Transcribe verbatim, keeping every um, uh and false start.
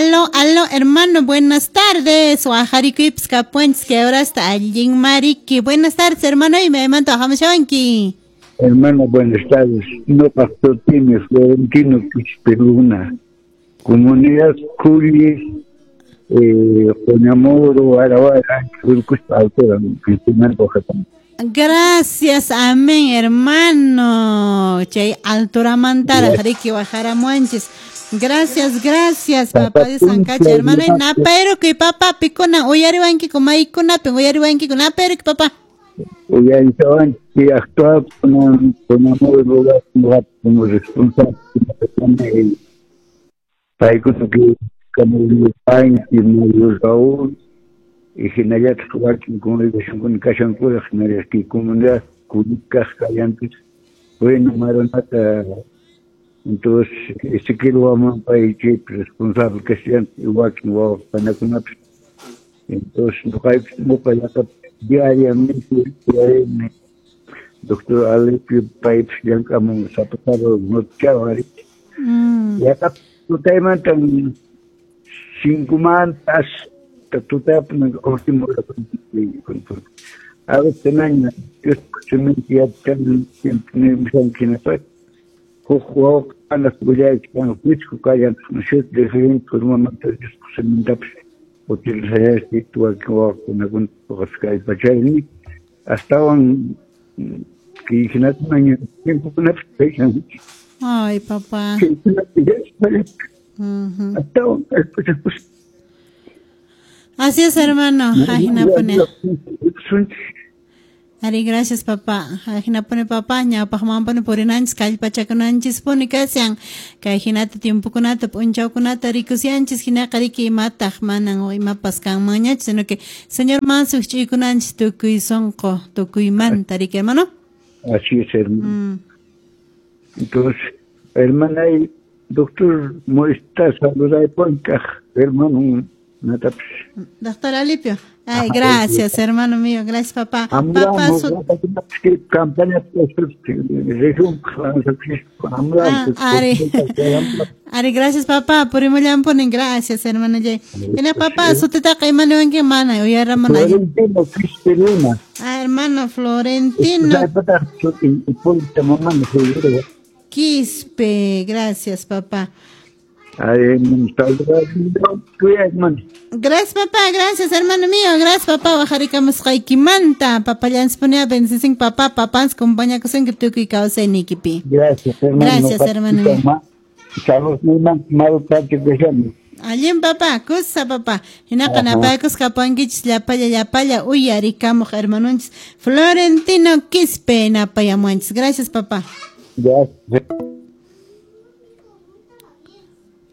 aló, aló, hermano, buenas tardes. Oaxariquips, capuens, que ahora está allí Mariki. Buenas tardes, hermano, y me mando a Jamashanki. Hermano, buenas tardes. No pastor tiene Florentino Quisperuna. Comunidad Culi, eh, Conamoro, Arawara, Urcusta, Altora, Cristian Bojatán. Gracias, amén, hermano. Chay altura mantara, Jariki Bajara Muanches. Gracias, gracias, papá de Sancacha, hermano. Y na pero que papá picona, oyaribanki con maicona, pero oyaribanki con na pero que papá. Oyaribanki que actuaba con con amor lugar como responsable de para que como el país y los gaúchos y generar que con el con casan con generar que comunidad cúlicas callantes bueno maronata. Entonces, ese que lo vamos a ir responsable que sean igual que lo van a conocer. Entonces, no hay como para diariamente, diariamente, doctor Alepio Pipes, ya como se ha pasado no chaval. Y acá tú te mandan cinco mantas, tú te pones último a veces en año, yo se me decía que me que no fue. Juego a las comunidades que han visto que hayan conocido de gente con una manta de discusión porque les haya escrito aquí con algún podcast para Charlie hasta un que dijeron un año tiempo con la expresión. Ay, papá. Hasta un pues así es, hermano. Ay, no pone. Ari, gracias, papá. Ajina pone papá, ña pajman pone por enanchis, kal pachakunanchis pone kasian, kay hinata tiempo kunata, punchao kunata, rikusianchis, hina kariki mata, manan o imapas kan mañach, sino que señor Manso, chikunanchis, tukuy sonko, tukuy man, tarik, hermano. Así es, hermano. Mm. Entonces, hermana, y doctor, Moista, saluda de Poncaj, hermano, nada. Doctor Alipio. Ay, gracias, hermano mío, gracias, papá. Papá, su... campaña Ari, Ari, gracias, papá, por eso le ponen gracias, hermano. Mira, papá, su teta caimano en qué mana, oye, hermano. Florentino Quisperuna. Ah, hermano, Florentino Quispe, gracias, papá. Gracias, papá, gracias, hermano mío, gracias, papá. Bajaricamos Jaikimanta, papá, ya nos ponía benzicin, papá, papá, nos acompaña con que tú y causa en equipi. Gracias, hermano. Gracias, hermano mío. Saludos, mi man, malo parte de llamo. Allí, papá, cosa, papá. Y na canapacos, capanguich, la paya, la paya, uy, aricamo, hermano. Florentino Quispe, na paya, gracias, papá. Gracias.